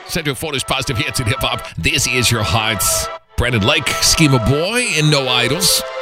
Central Florida's positive hits and hip hop. This is your heart. Brandon Lake, Schema Boy, and No Idols.